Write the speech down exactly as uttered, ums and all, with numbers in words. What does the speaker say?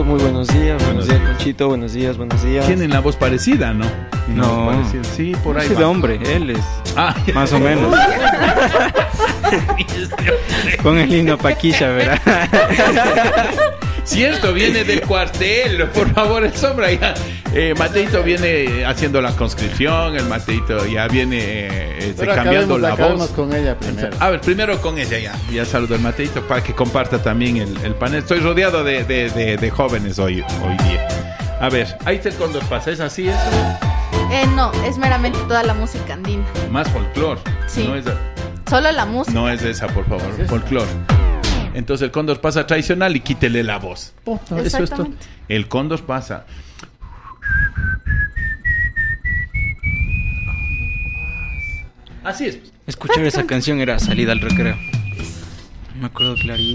Muy buenos días, buenos días Conchito, buenos días, buenos días. Tienen la voz parecida, ¿no? No, parecida. Sí, por ahí sí, va. de hombre, él es Ah, más o menos. Con el himno Paquilla, ¿verdad? Cierto, viene del cuartel, por favor, el sombra ya. Eh, Mateito viene haciendo la conscripción, el Mateito ya viene eh, este, cambiando la voz. Con ella primero. A ver, primero con ella ya. Ya saludo al Mateito para que comparta también el, el panel. Estoy rodeado de, de, de, de jóvenes hoy, hoy día. A ver, ahí te con los pasa, ¿es así eso? Eh, no, es meramente toda la música andina. Más folclor. Sí. No es, Solo la música. no es esa, por favor, ¿sí? Folclor. Entonces el cóndor pasa tradicional y quítele la voz. Punto, eso es todo. El cóndor pasa. Así es. Escuchar esa canción era salida al recreo. Me acuerdo clarito.